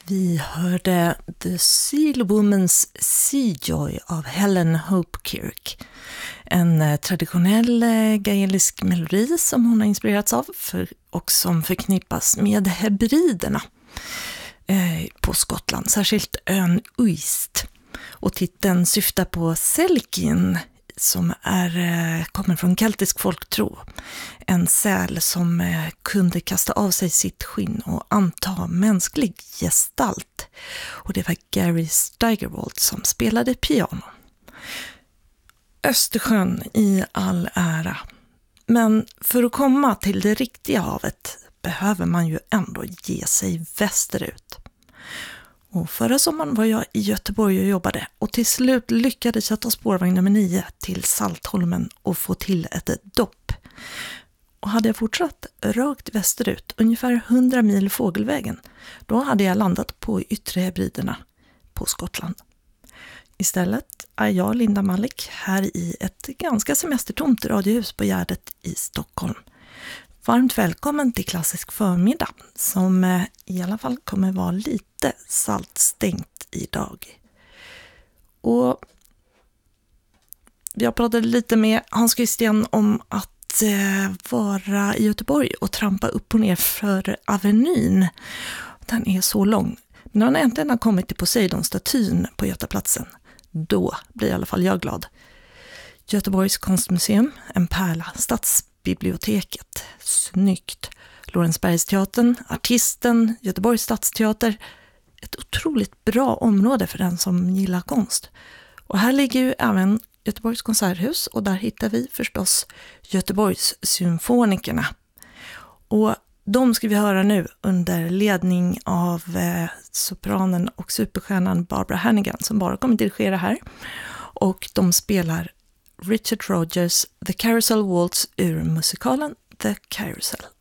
Vi hörde The Seal Woman's Seajoy av Helen Hopkirk. En traditionell gaelisk melodi som hon har inspirerats av och som förknippas med hebriderna på Skottland, särskilt ön Uist. Och titeln syftar på Selkin som kommer från keltisk folktro. En säl som kunde kasta av sig sitt skinn och anta mänsklig gestalt. Och det var Gary Steigerwald som spelade piano. Östersjön i all ära. Men för att komma till det riktiga havet behöver man ju ändå ge sig västerut. Och förra sommaren var jag i Göteborg och jobbade och till slut lyckades jag ta spårvagn nummer 9 till Saltholmen och få till ett dopp. Och hade jag fortsatt rakt västerut, ungefär 100 mil fågelvägen, då hade jag landat på Yttre Hebriderna på Skottland. Istället är jag, Linda Malik, här i ett ganska semestertomt radiohus på Gärdet i Stockholm. Varmt välkommen till Klassisk förmiddag som i alla fall kommer vara lite saltstängt idag. Och jag pratade lite med Hans Christian om att vara i Göteborg och trampa upp och ner för Avenyn. Den är så lång. Men när man äntligen har kommit till Poseidon-statyn på Götaplatsen, då blir i alla fall jag glad. Göteborgs konstmuseum, en pärla, Stadsbiblioteket, snyggt. Lorensbergsteatern, Artisten, Göteborgs stadsteater. Ett otroligt bra område för den som gillar konst. Och här ligger ju även Göteborgs konserthus och där hittar vi förstås Göteborgs symfonikerna. Och de ska vi höra nu under ledning av sopranen och superstjärnan Barbara Hannigan som bara kommer dirigera här. Och de spelar Richard Rogers The Carousel Waltz ur musikalen The Carousel.